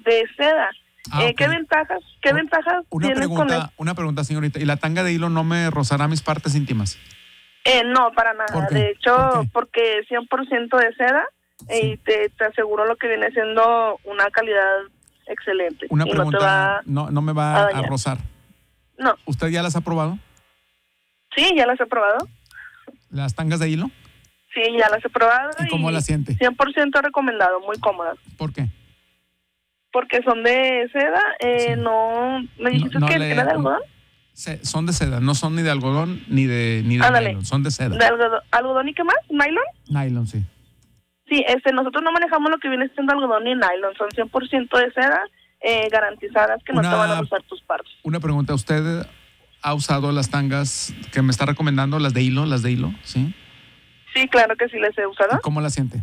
de seda. Okay. ¿Qué ventajas tienes con esto? Una pregunta, señorita. ¿Y la tanga de hilo no me rozará mis partes íntimas? No, para nada. De hecho, porque es 100% de seda, sí. Y te aseguro lo que viene siendo una calidad excelente. Una pregunta, no me va a rozar. No. ¿Usted ya las ha probado? Sí, ya las he probado. ¿Las tangas de hilo? Sí, ya las he probado. ¿Y cómo las siente? 100% recomendado, muy cómodas. ¿Por qué? Porque son de seda, sí. No, ¿me dijiste que era de algodón? Son de seda, no son ni de algodón ni de nylon, son de seda. ¿De algodón y qué más? ¿Nylon? Nylon, sí. Sí, nosotros no manejamos lo que viene siendo algodón ni nylon, son 100% de seda, garantizadas que no te van a usar tus partes. Una pregunta, ¿usted ha usado las tangas que me está recomendando, las de hilo, sí? Sí, claro que sí las he usado. ¿Y cómo la siente?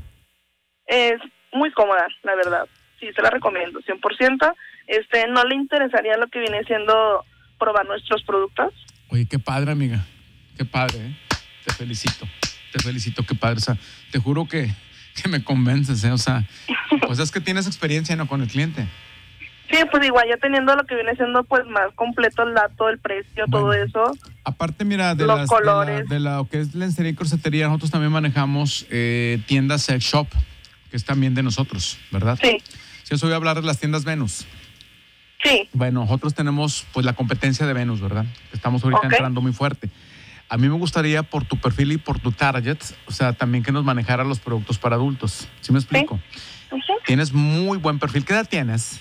Es muy cómoda, la verdad. Sí, se la recomiendo, 100%. ¿No le interesaría lo que viene siendo probar nuestros productos? Oye, qué padre, amiga. Qué padre, ¿eh? Te felicito, qué padre. O sea, te juro que me convences, ¿eh? O sea, pues es que tienes experiencia, ¿no? Con el cliente. Sí, pues igual ya teniendo lo que viene siendo pues más completo el dato, el precio, todo eso. Aparte, mira, los colores. De lo que es lencería y corsetería, nosotros también manejamos tiendas sex shop, que es también de nosotros, ¿verdad? Sí. Sí, eso voy a hablar de las tiendas Venus. Sí. Bueno, nosotros tenemos pues la competencia de Venus, ¿verdad? Estamos ahorita entrando muy fuerte. A mí me gustaría por tu perfil y por tu target, o sea, también que nos manejara los productos para adultos. ¿Sí me explico? Sí. Tienes muy buen perfil. ¿Qué edad tienes?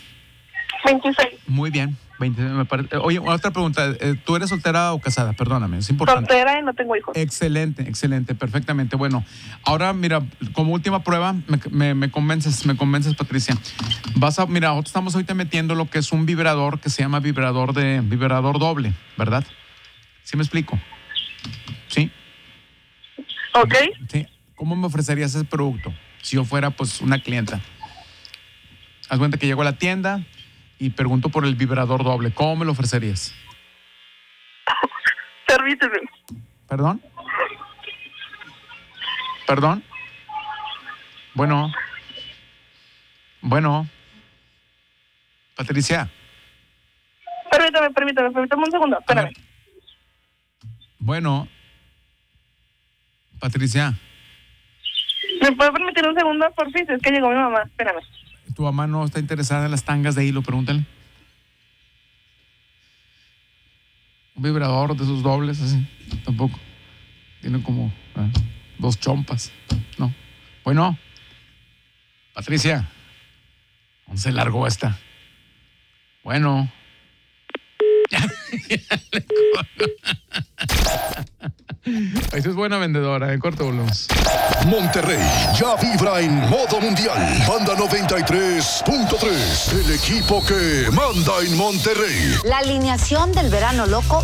26. Muy bien. 26, me parece. Oye, otra pregunta. ¿Tú eres soltera o casada? Perdóname, es importante. Soltera y no tengo hijos. Excelente, perfectamente. Bueno, ahora mira, como última prueba, me convences, Patricia. Mira, nosotros estamos ahorita metiendo lo que es un vibrador que se llama vibrador doble, ¿verdad? ¿Sí me explico? ¿Sí? Ok. Sí. ¿Cómo me ofrecerías ese producto si yo fuera pues una clienta? Haz cuenta que llego a la tienda y pregunto por el vibrador doble. ¿Cómo me lo ofrecerías? Permíteme. ¿Perdón? Bueno. Patricia. Permítame un segundo. Espérame. Bueno. Patricia. ¿Me puede permitir un segundo, por fin? Es que llegó mi mamá. Espérame. ¿Tu mamá no está interesada en las tangas de hilo? Pregúntale. Un vibrador de esos dobles, así. Tampoco. Tiene como 2 chompas. No. Bueno. Patricia. ¿Dónde se largó esta? Bueno. Esa es buena vendedora, corto volumen. Monterrey ya vibra en modo mundial. Banda 93.3, el equipo que manda en Monterrey. La alineación del verano loco